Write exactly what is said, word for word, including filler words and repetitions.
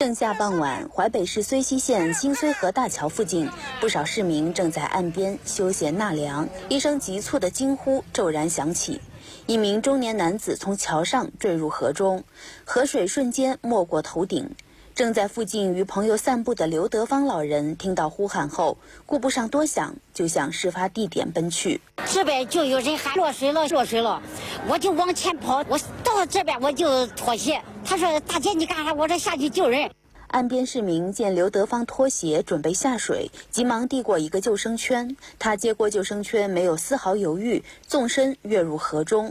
盛夏傍晚，淮北市睢溪县新睢河大桥附近，不少市民正在岸边休闲纳凉。一声急促的惊呼骤然响起，一名中年男子从桥上坠入河中，河水瞬间没过头顶。正在附近与朋友散步的刘德芳老人听到呼喊后，顾不上多想，就向事发地点奔去。 这边就有人喊落水了，落水了，我就往前跑。我到了这边我就脱鞋，他说：“大姐你干啥？”我说：“下去救人。” 岸边市民见刘德芳脱鞋准备下水，急忙递过一个救生圈。他接过救生圈，没有丝毫犹豫，纵身跃入河中。